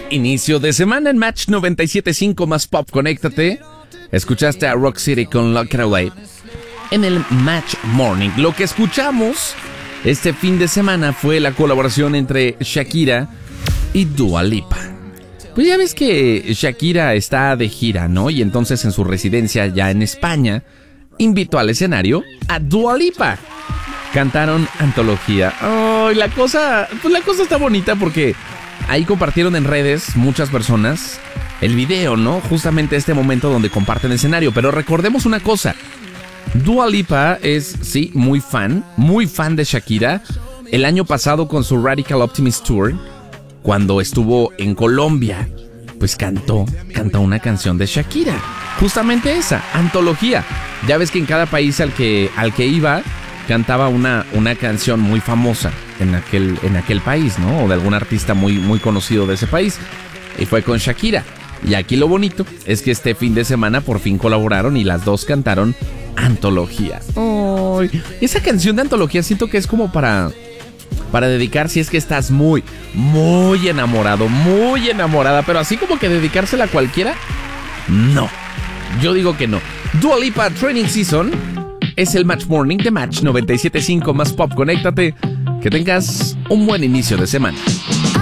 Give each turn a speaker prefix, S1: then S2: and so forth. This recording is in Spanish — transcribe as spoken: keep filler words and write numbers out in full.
S1: inicio de semana en Match noventa y siete punto cinco más Pop. Conéctate. Escuchaste a Rock City con Lock It Away en el Match Morning. Lo que escuchamos este fin de semana fue la colaboración entre Shakira y Dua Lipa. Pues ya ves que Shakira está de gira, ¿no? Y entonces en su residencia ya en España invitó al escenario a Dua Lipa. Cantaron Antología. Oh, la cosa, pues la cosa está bonita porque ahí compartieron en redes muchas personas el video, ¿no? Justamente este momento donde comparten escenario. Pero recordemos una cosa. Dua Lipa es, sí, muy fan, muy fan de Shakira. El año pasado con su Radical Optimist Tour, cuando estuvo en Colombia, pues cantó, cantó una canción de Shakira. Justamente esa, Antología. Ya ves que en cada país al que, al que iba, cantaba una, una canción muy famosa en aquel, en aquel país, ¿no? O de algún artista muy, muy conocido de ese país. Y fue con Shakira. Y aquí lo bonito es que este fin de semana por fin colaboraron y las dos cantaron Antología. Oh, esa canción de Antología siento que es como para, para dedicar si es que estás muy, muy enamorado, muy enamorada. Pero así como que dedicársela a cualquiera, no. Yo digo que no. Dua Lipa Training Season es el Match Morning de Match noventa y siete punto cinco más Pop. Conéctate. Que tengas un buen inicio de semana.